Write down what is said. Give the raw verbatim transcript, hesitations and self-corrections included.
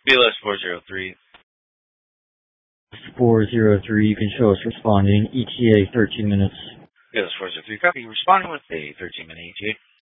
B L S four zero three. four zero three, you can show us responding. E T A thirteen minutes. B L S four zero three, copy. Responding with a thirteen minute E T A.